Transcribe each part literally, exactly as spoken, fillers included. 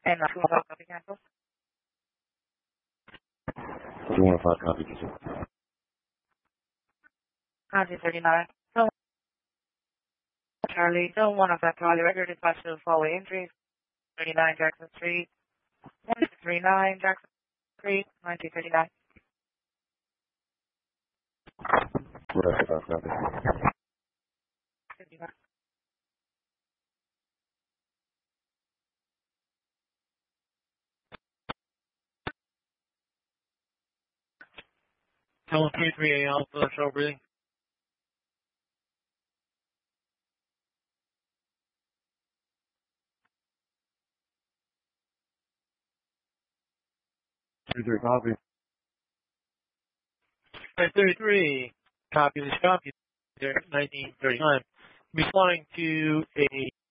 And uh, two one five copy cancel. two one five copy cancel. County thirty-nine. So, Charlie, don't want to affect Charlie record dispatch to the following entries. thirty-nine Jackson Street. one three nine Jackson Street, nineteen thirty-nine. Right, five copy. Tell them three three A Alpha, show breathing. three three copy. nine thirty-three, copy this copy there, nineteen thirty-nine. Be flying to a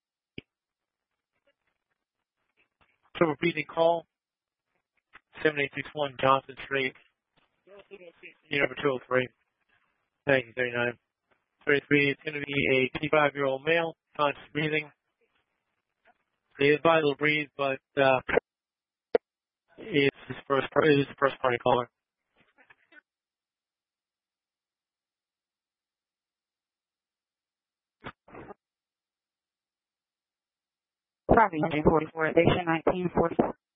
triple repeating call, seven eight six one Johnson Street, unit number two oh three, nineteen thirty-nine. thirty-three, it's going to be a fifty-five-year-old male, conscious breathing. He is vital to breathe, but uh, it's his first, it is the first party caller. Copy, one forty-four, station nineteen forty.